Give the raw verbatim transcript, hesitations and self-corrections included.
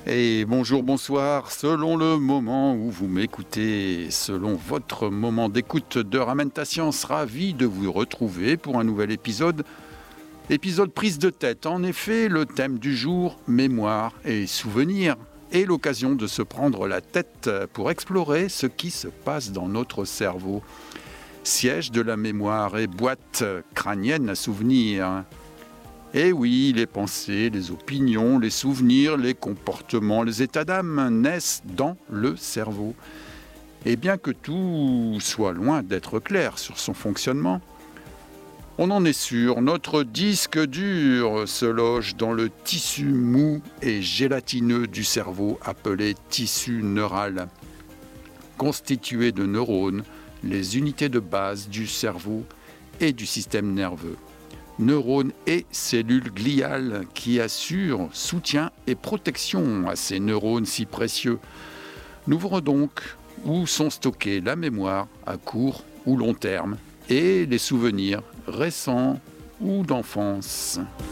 Et bonjour, bonsoir, selon le moment où vous m'écoutez, selon votre moment d'écoute de Ramène ta science, ravi de vous retrouver pour un nouvel épisode. Épisode prise de tête, en effet, le thème du jour, mémoire et souvenirs, est l'occasion de se prendre la tête pour explorer ce qui se passe dans notre cerveau. Siège de la mémoire et boîte crânienne à souvenirs. Et oui, les pensées, les opinions, les souvenirs, les comportements, les états d'âme naissent dans le cerveau. Et bien que tout soit loin d'être clair sur son fonctionnement, on en est sûr, notre disque dur se loge dans le tissu mou et gélatineux du cerveau appelé tissu neural. Constitué de neurones, les unités de base du cerveau et du système nerveux. Neurones et cellules gliales qui assurent soutien et protection à ces neurones si précieux. Nous verrons donc où sont stockés la mémoire à court ou long terme et les souvenirs récents ou d'enfance.